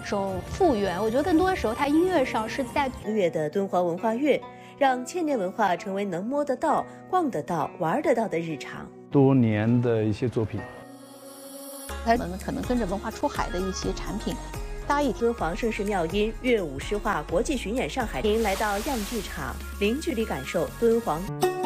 种复原。我觉得更多的时候，它音乐上是在月的敦煌文化月，让千年文化成为能摸得到、逛得到、玩得到的日常。 多年的一些作品， 我们可能跟着文化出海的一些产品搭一敦煌盛世妙音乐舞诗画国际巡演上海，您来到样剧场，零距离感受敦煌。